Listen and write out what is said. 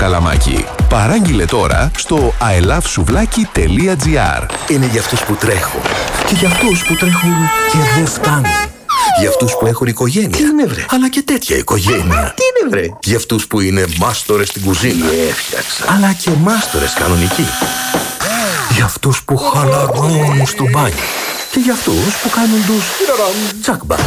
καλαμάκι. Παράγγειλε τώρα στο ilovesouβλaki.gr. Είναι για αυτούς που τρέχουν και για αυτούς που τρέχουν και δεν φτάνουν. Για αυτούς που έχουν οικογένεια. Τι είναι βρε? Αλλά και τέτοια οικογένεια. Τι είναι βρε? Για αυτούς που είναι μάστορες στην κουζίνα. Έφτιαξα. Αλλά και μάστορες κανονικοί. Για αυτούς που χαλαρώνουν στο μπάνιο. Και για αυτούς που κάνουν τους τσακμπα.